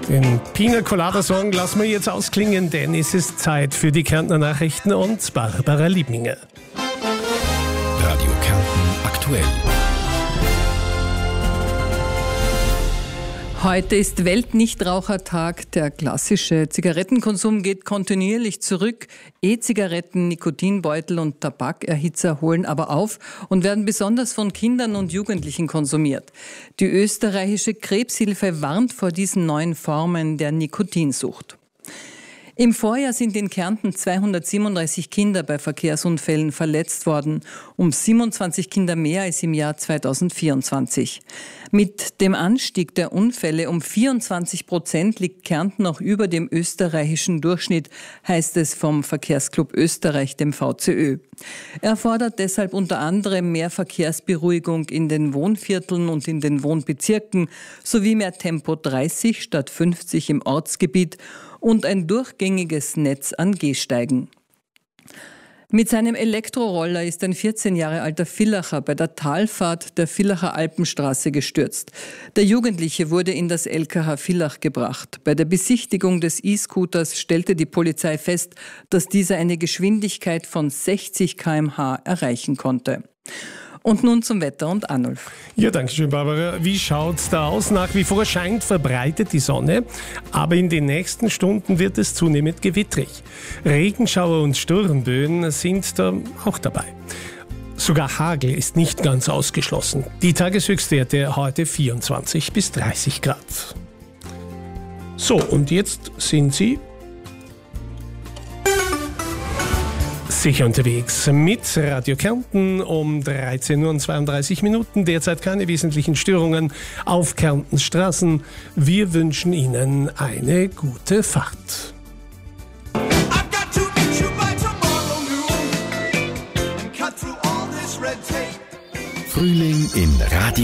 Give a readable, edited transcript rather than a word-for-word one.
Den Pina Colada Song lassen wir jetzt ausklingen, denn es ist Zeit für die Kärntner Nachrichten und Barbara Liebninger. Radio Kärnten aktuell. Heute ist Weltnichtrauchertag. Der klassische Zigarettenkonsum geht kontinuierlich zurück. E-Zigaretten, Nikotinbeutel und Tabakerhitzer holen aber auf und werden besonders von Kindern und Jugendlichen konsumiert. Die österreichische Krebshilfe warnt vor diesen neuen Formen der Nikotinsucht. Im Vorjahr sind in Kärnten 237 Kinder bei Verkehrsunfällen verletzt worden, um 27 Kinder mehr als im Jahr 2024. Mit dem Anstieg der Unfälle um 24% liegt Kärnten noch über dem österreichischen Durchschnitt, heißt es vom Verkehrsclub Österreich, dem VCÖ. Er fordert deshalb unter anderem mehr Verkehrsberuhigung in den Wohnvierteln und in den Wohnbezirken sowie mehr Tempo 30 statt 50 im Ortsgebiet und ein durchgängiges Netz an Gehsteigen. Mit seinem Elektroroller ist ein 14 Jahre alter Villacher bei der Talfahrt der Villacher Alpenstraße gestürzt. Der Jugendliche wurde in das LKH Villach gebracht. Bei der Besichtigung des E-Scooters stellte die Polizei fest, dass dieser eine Geschwindigkeit von 60 km/h erreichen konnte. Und nun zum Wetter und Arnulf. Ja, danke schön, Barbara. Wie schaut's da aus? Nach wie vor scheint verbreitet die Sonne, aber in den nächsten Stunden wird es zunehmend gewittrig. Regenschauer und Sturmböen sind da auch dabei. Sogar Hagel ist nicht ganz ausgeschlossen. Die Tageshöchstwerte heute 24 bis 30 Grad. So, und jetzt sind Sie sicher unterwegs mit Radio Kärnten um 13:32 Uhr. Derzeit keine wesentlichen Störungen auf Kärntens Straßen. Wir wünschen Ihnen eine gute Fahrt. Frühling in Radio